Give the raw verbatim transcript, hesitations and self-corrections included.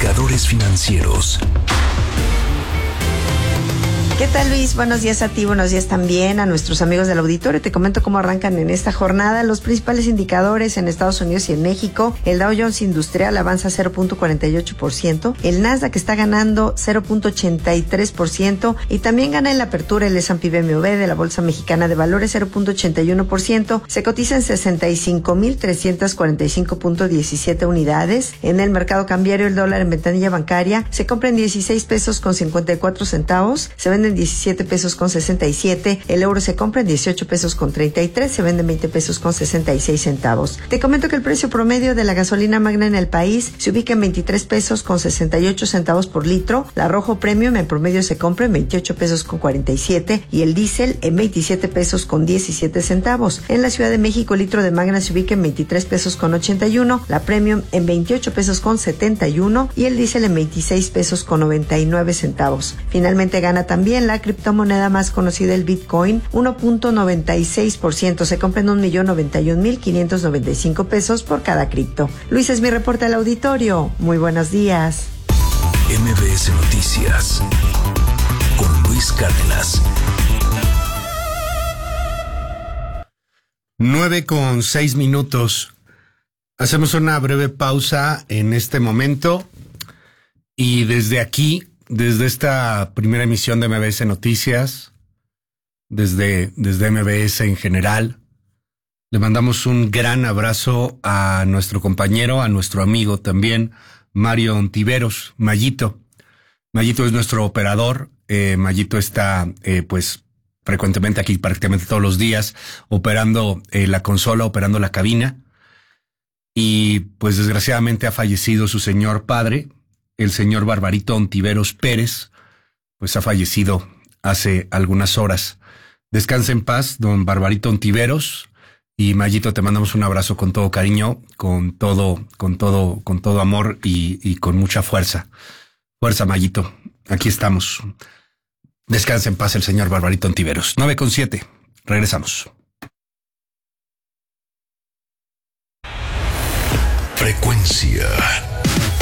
Indicadores financieros. ¿Qué tal, Luis? Buenos días a ti, buenos días también a nuestros amigos del auditorio. Te comento cómo arrancan en esta jornada los principales indicadores en Estados Unidos y en México. El Dow Jones Industrial avanza cero punto cuarenta y ocho por ciento, el Nasdaq está ganando cero punto ochenta y tres por ciento y también gana en la apertura el S and P B M V de la Bolsa Mexicana de Valores cero punto ochenta y uno por ciento. Se cotiza en sesenta y cinco mil trescientos cuarenta y cinco punto diecisiete unidades. En el mercado cambiario, el dólar en ventanilla bancaria se compra en dieciséis pesos con cincuenta y cuatro centavos, se vende en diecisiete pesos con sesenta y siete, el euro se compra en dieciocho pesos con treinta y tres, se vende en veinte pesos con sesenta y seis centavos. Te comento que el precio promedio de la gasolina magna en el país se ubica en veintitrés pesos con sesenta y ocho centavos por litro, la Rojo Premium en promedio se compra en veintiocho pesos con cuarenta y siete y el diésel en veintisiete pesos con diecisiete centavos. En la Ciudad de México, el litro de magna se ubica en veintitrés pesos con ochenta y uno, la Premium en veintiocho pesos con setenta y uno y el diésel en veintiséis pesos con noventa y nueve centavos. Finalmente gana también la criptomoneda más conocida, el Bitcoin, uno punto noventa y seis por ciento. Se compra en un millón noventa y un mil quinientos noventa y cinco pesos por cada cripto. Luis, es mi reporte al auditorio. Muy buenos días. M B S Noticias con Luis Cárdenas. Nueve con seis minutos. Hacemos una breve pausa en este momento y desde aquí, desde esta primera emisión de M B S Noticias, desde, desde M B S en general, le mandamos un gran abrazo a nuestro compañero, a nuestro amigo también, Mario Ontiveros, Mayito. Mayito es nuestro operador. Eh, Mayito está, eh, pues, frecuentemente aquí, prácticamente todos los días, operando eh, la consola, operando la cabina. Y, pues, desgraciadamente ha fallecido su señor padre, el señor Barbarito Ontiveros Pérez, pues ha fallecido hace algunas horas. Descansa en paz, don Barbarito Ontiveros. Y Mayito, te mandamos un abrazo con todo cariño, con todo, con todo, con todo amor y, y con mucha fuerza. Fuerza, Mayito. Aquí estamos. Descansa en paz el señor Barbarito Ontiveros. nueve con siete. Regresamos. Frecuencia